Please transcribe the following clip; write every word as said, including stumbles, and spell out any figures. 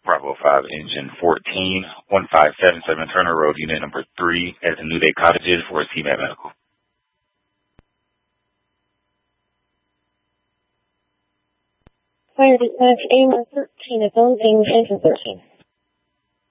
Bravo five, engine fourteen, one five seven seven Turner Road, unit number three at the New Day Cottages for C MAT Medical. Fire dispatch, A M R thirteen, advancing engine thirteen.